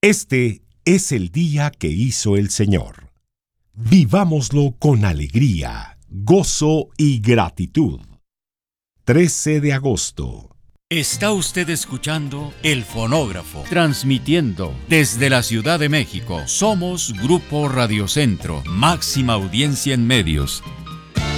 Este es el día que hizo el Señor. Vivámoslo con alegría, gozo y gratitud. 13 de agosto. Está usted escuchando El Fonógrafo, transmitiendo desde la Ciudad de México. Somos Grupo Radio Centro, máxima audiencia en medios.